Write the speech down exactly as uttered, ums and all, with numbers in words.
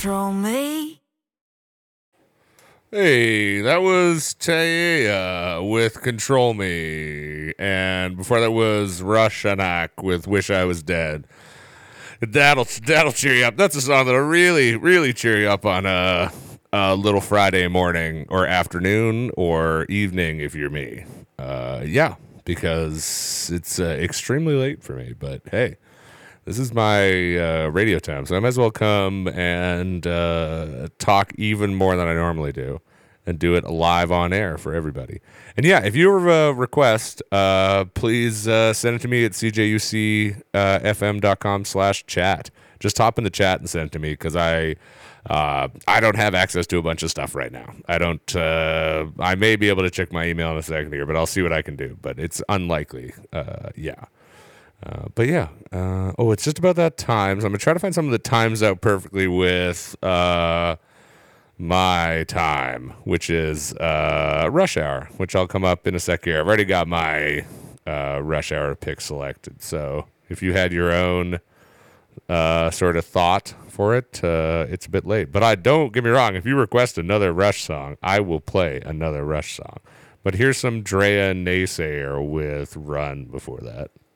control me. Hey, that was Taya with Control Me. And before that was Rush Anak with Wish I Was Dead. That'll that'll cheer you up. That's a song that'll really, really cheer you up on a, a little Friday morning or afternoon or evening if you're me. Uh, yeah, because it's uh, extremely late for me. But hey, this is my uh, radio time, so I might as well come and uh, talk even more than I normally do and do it live on air for everybody. And yeah, if you have a request, uh, please uh, send it to me at c j u c f m dot com slash chat. Just hop in the chat and send it to me because I uh, I don't have access to a bunch of stuff right now. I don't. Uh, I may be able to check my email in a second here, but I'll see what I can do. But it's unlikely. Uh, yeah. Uh, but yeah, uh, oh, it's just about that time. So I'm gonna try to find something that times out perfectly with uh, my time, which is uh, rush hour, which I'll come up in a sec here. I've already got my uh, rush hour pick selected. So if you had your own uh, sort of thought for it, uh, it's a bit late. But I don't get me wrong. If you request another Rush song, I will play another Rush song. But here's some Drea Naysayer with "Run" before that.